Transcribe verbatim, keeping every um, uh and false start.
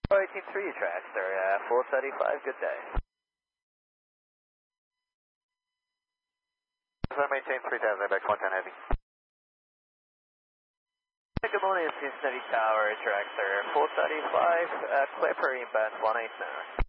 eighteen three, track, sir, uh, four thirty-five, good day. So maintain three thousand, back one ten heavy. Good morning, Cincinnati Tower, track, sir, four thirty-five, uh, clear for inbound one eight now.